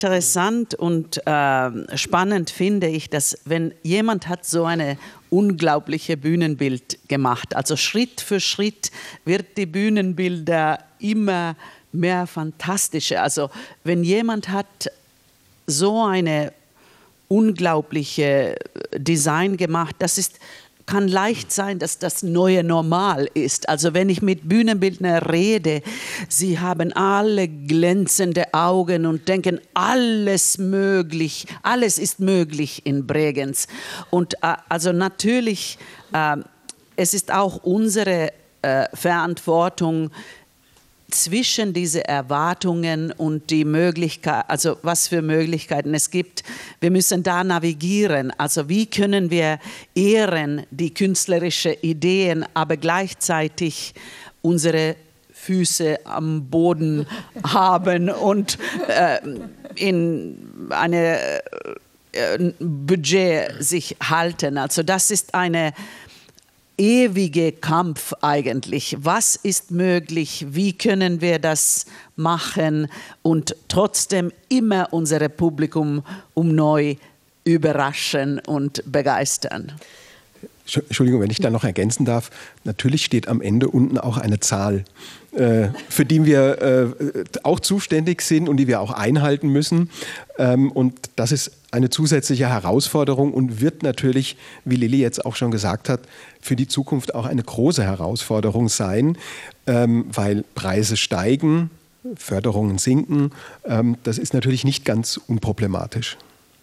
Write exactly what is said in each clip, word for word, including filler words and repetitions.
Interessant und äh, spannend finde ich, dass wenn jemand hat so eine unglaubliche Bühnenbild gemacht, also Schritt für Schritt wird die Bühnenbilder immer mehr fantastischer. Also wenn jemand hat so eine unglaubliche Design gemacht, das ist kann leicht sein, dass das neue Normal ist. Also wenn ich mit Bühnenbildner rede, sie haben alle glänzende Augen und denken, alles möglich, alles ist möglich in Bregenz. Und äh, also natürlich, äh, es ist auch unsere äh, Verantwortung, zwischen diese Erwartungen und die Möglichkeit, also was für Möglichkeiten es gibt, wir müssen da navigieren. Also wie können wir ehren die künstlerischen Ideen, aber gleichzeitig unsere Füße am Boden haben und äh, in eine äh, Budget sich halten. Also das ist eine ewige Kampf eigentlich. Was ist möglich? Wie können wir das machen und trotzdem immer unser Publikum um neu überraschen und begeistern? Entschuldigung, wenn ich da noch ergänzen darf. Natürlich steht am Ende unten auch eine Zahl, äh, für die wir äh, auch zuständig sind und die wir auch einhalten müssen. Ähm, und das ist eine zusätzliche Herausforderung und wird natürlich, wie Lilly jetzt auch schon gesagt hat, für die Zukunft auch eine große Herausforderung sein, ähm, weil Preise steigen, Förderungen sinken. Ähm, das ist natürlich nicht ganz unproblematisch.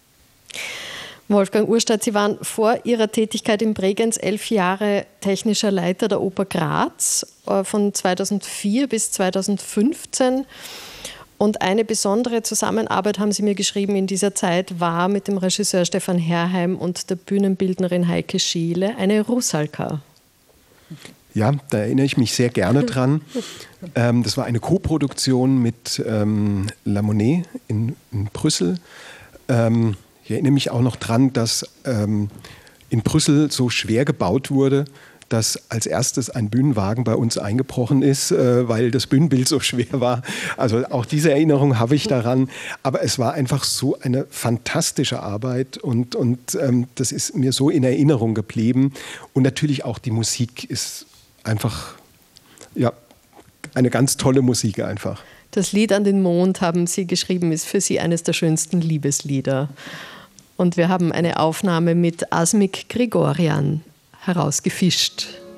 Wolfgang Urstadt, Sie waren vor Ihrer Tätigkeit in Bregenz elf Jahre technischer Leiter der Oper Graz, von zweitausendvier bis zweitausendfünfzehn. Und eine besondere Zusammenarbeit, haben Sie mir geschrieben, in dieser Zeit war mit dem Regisseur Stefan Herrheim und der Bühnenbildnerin Heike Scheele eine Rusalka. Ja, da erinnere ich mich sehr gerne dran. Ähm, das war eine Koproduktion mit ähm, La Monnaie in, in Brüssel. Ähm, Ich erinnere mich auch noch dran, dass ähm, in Brüssel so schwer gebaut wurde, dass als erstes ein Bühnenwagen bei uns eingebrochen ist, äh, weil das Bühnenbild so schwer war. Also auch diese Erinnerung habe ich daran. Aber es war einfach so eine fantastische Arbeit und, und ähm, das ist mir so in Erinnerung geblieben. Und natürlich auch die Musik ist einfach, ja, eine ganz tolle Musik einfach. Das Lied an den Mond, haben Sie geschrieben, ist für Sie eines der schönsten Liebeslieder. Und wir haben eine Aufnahme mit Asmik Grigorian herausgefischt.